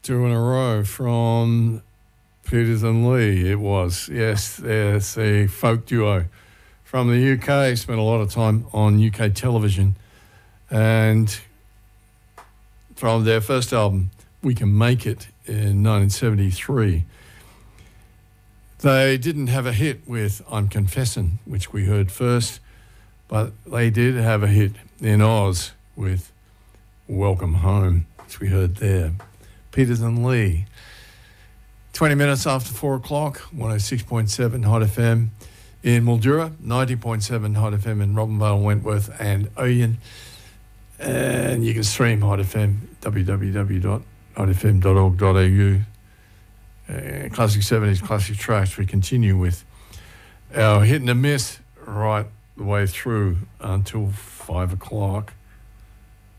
Two in a row from Peters and Lee, it was. Yes, there's a folk duo from the UK. Spent a lot of time on UK television. And from their first album, We Can Make It, in 1973. They didn't have a hit with I'm Confessin', which we heard first, but they did have a hit in Oz with Welcome Home, which we heard there. Peters and Lee. 20 minutes after 4 o'clock, 106.7 Hot FM in Mildura, 90.7 Hot FM in Robinvale, Wentworth and Oyen. And you can stream Hot FM, www.hotfm.org.au. Classic 70s, classic tracks. We continue with our hit and a miss right the way through until 5 o'clock.